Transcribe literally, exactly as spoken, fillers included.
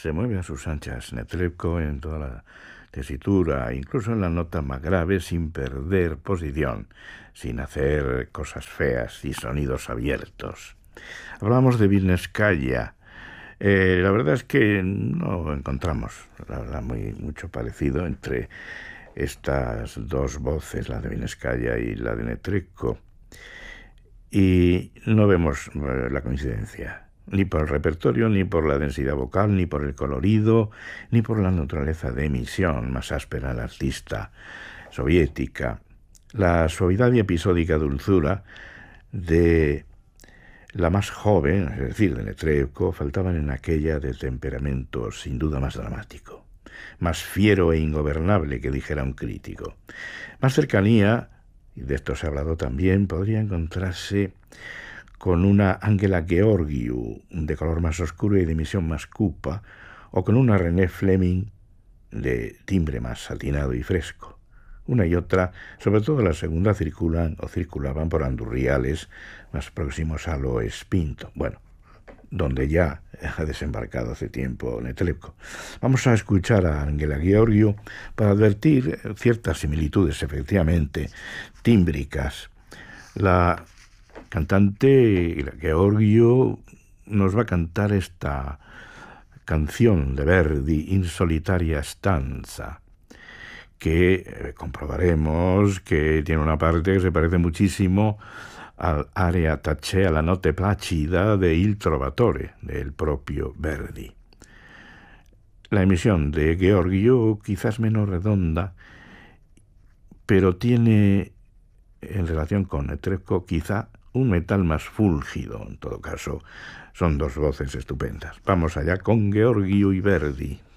se mueve a sus anchas Netrebko en toda la tesitura, incluso en la nota más grave, sin perder posición, sin hacer cosas feas y sonidos abiertos. Hablamos de Vilneskaya. Eh, la verdad es que no encontramos, la verdad, muy, mucho parecido entre estas dos voces, la de Vilneskaya y la de Netrebko, y no vemos eh, la coincidencia, ni por el repertorio, ni por la densidad vocal, ni por el colorido, ni por la naturaleza de emisión más áspera del artista soviética. La suavidad y episódica dulzura de la más joven, es decir, de Netrebko, faltaban en aquella de temperamento sin duda más dramático, más fiero e ingobernable, que dijera un crítico. Más cercanía, y de esto se ha hablado también, podría encontrarse con una Angela Georgiou de color más oscuro y de emisión más cupa, o con una René Fleming de timbre más satinado y fresco. Una y otra, sobre todo la segunda, circulan o circulaban por andurriales más próximos a lo Espinto, bueno, donde ya ha desembarcado hace tiempo Netrebko. Vamos a escuchar a Angela Georgiou para advertir ciertas similitudes, efectivamente, tímbricas. La cantante Georgiou nos va a cantar esta canción de Verdi, In solitaria stanza, que eh, comprobaremos que tiene una parte que se parece muchísimo al aria taché, a la notte placida de Il Trovatore, del propio Verdi. La emisión de Georgiou quizás menos redonda, pero tiene, en relación con Netrebko, quizá un metal más fúlgido. En todo caso, son dos voces estupendas. Vamos allá con Georgiou y Verdi.